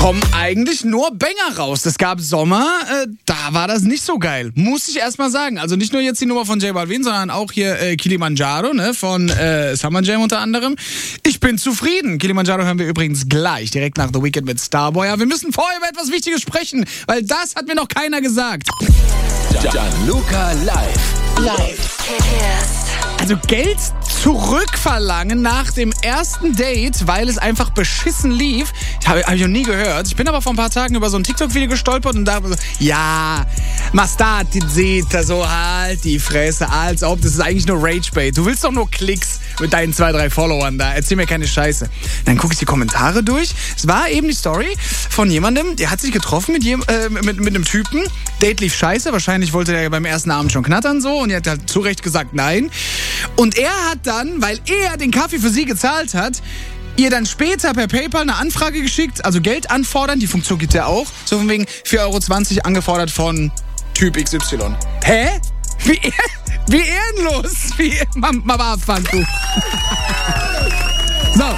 kommen eigentlich nur Banger raus. Es gab Sommer, da war das nicht so geil. Muss ich erst mal sagen. Also nicht nur jetzt die Nummer von J Balvin, sondern auch hier Kilimanjaro, ne, von Summer Jam unter anderem. Ich bin zufrieden. Kilimanjaro hören wir übrigens gleich, direkt nach The Weeknd mit Starboy. Aber wir müssen vorher über etwas Wichtiges sprechen, weil das hat mir noch keiner gesagt. Gianluca live. Also Geld zurückverlangen nach dem ersten Date, weil es einfach beschissen lief, hab ich noch nie gehört. Ich bin aber vor ein paar Tagen über so ein TikTok-Video gestolpert und dachte so, ja, Mastati Zeta, so halt die Fresse, als ob, das ist eigentlich nur Ragebait. Du willst doch nur Klicks mit deinen 2, 3 Followern da, erzähl mir keine Scheiße. Dann gucke ich die Kommentare durch. Es war eben die Story von jemandem, der hat sich getroffen mit einem Typen. Date lief scheiße, wahrscheinlich wollte er beim ersten Abend schon knattern so und er hat halt zu Recht gesagt nein. Und er hat dann, weil er den Kaffee für sie gezahlt hat, ihr dann später per PayPal eine Anfrage geschickt, also Geld anfordern, die Funktion gibt er auch, so von wegen 4,20 € angefordert von Typ XY. Hä? Wie ehrenlos! Mama abfand, du. So.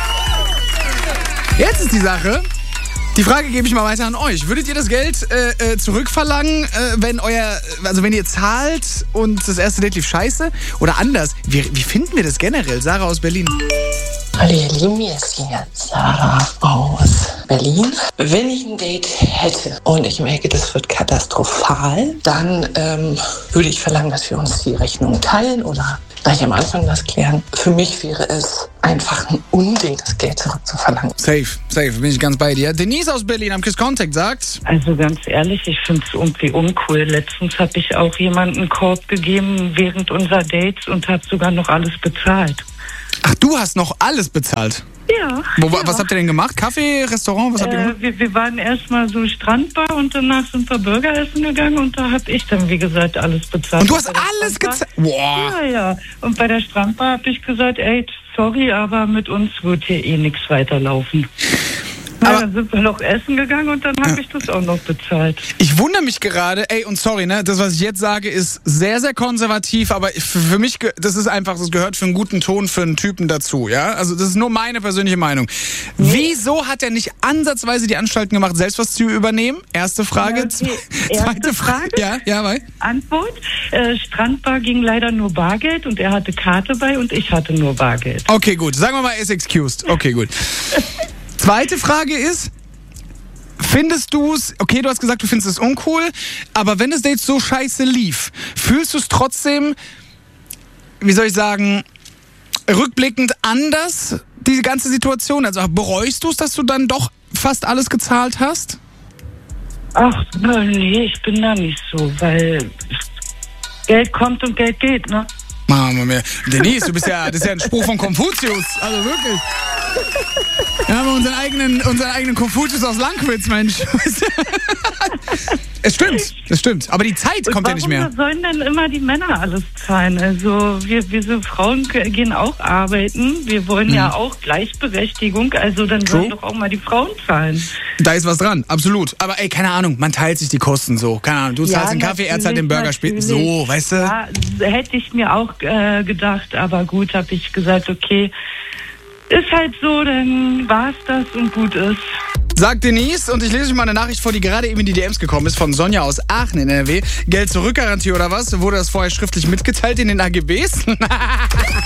Jetzt ist die Sache. Die Frage gebe ich mal weiter an euch. Würdet ihr das Geld zurückverlangen, wenn ihr zahlt und das erste Date lief scheiße? Oder anders? Wie finden wir das generell? Sarah aus Berlin. Hallo ihr Lieben, hier ist jetzt Sarah aus Berlin. Wenn ich ein Date hätte und ich merke, das wird katastrophal, dann würde ich verlangen, dass wir uns die Rechnung teilen oder gleich am Anfang das klären. Für mich wäre es einfach ein Unding, das Geld zurückzuverlangen. Safe, bin ich ganz bei dir. Denise aus Berlin am Kiss Contact sagt... Also ganz ehrlich, ich finde es irgendwie uncool. Letztens habe ich auch jemandem einen Korb gegeben während unserer Dates und habe sogar noch alles bezahlt. Ach, du hast noch alles bezahlt? Ja. Was habt ihr denn gemacht? Kaffee, Restaurant, was habt ihr gemacht? Wir waren erstmal so Strandbar und danach sind wir Burger essen gegangen und da habe ich dann, wie gesagt, alles bezahlt. Und du hast alles gezahlt? Boah. Ja. Und bei der Strandbar habe ich gesagt, ey, sorry, aber mit uns wird hier eh nichts weiterlaufen. Aber dann sind wir noch essen gegangen und dann habe ich das auch noch bezahlt. Ich wundere mich gerade, und sorry, ne, das, was ich jetzt sage, ist sehr, sehr konservativ, aber für mich, das ist einfach, das gehört für einen guten Ton für einen Typen dazu, ja? Also das ist nur meine persönliche Meinung. Wieso hat er nicht ansatzweise die Anstalten gemacht, selbst was zu übernehmen? Erste Frage. Okay. Zweite Frage. Ja, weil? Antwort. Strandbar ging leider nur Bargeld und er hatte Karte bei und ich hatte nur Bargeld. Okay, gut. Sagen wir mal, er ist excused. Okay, gut. Zweite Frage ist, findest du es, okay, du hast gesagt, du findest es uncool, aber wenn das Date so scheiße lief, fühlst du es trotzdem, wie soll ich sagen, rückblickend anders, diese ganze Situation? Also bereust du es, dass du dann doch fast alles gezahlt hast? Ach, nee, ich bin da nicht so, weil Geld kommt und Geld geht, ne? Mama mia. Denise, das ist ja ein Spruch von Konfuzius, also wirklich. Wir haben unseren eigenen Konfuzius aus Lankwitz, Mensch. Es stimmt. Aber die Zeit kommt ja nicht mehr. Warum sollen denn immer die Männer alles zahlen? Also wir so Frauen gehen auch arbeiten. Wir wollen ja auch Gleichberechtigung. Also dann sollen doch auch mal die Frauen zahlen. Da ist was dran, absolut. Aber keine Ahnung, man teilt sich die Kosten so. Keine Ahnung, du zahlst den Kaffee, er zahlt den Burger. So, weißt du? Ja, hätte ich mir auch gedacht. Aber gut, habe ich gesagt, okay, ist halt so, dann war's das und gut ist. Sagt Denise, und ich lese euch mal eine Nachricht vor, die gerade eben in die DMs gekommen ist, von Sonja aus Aachen in NRW. Geld zurückgarantie oder was? Wurde das vorher schriftlich mitgeteilt in den AGBs?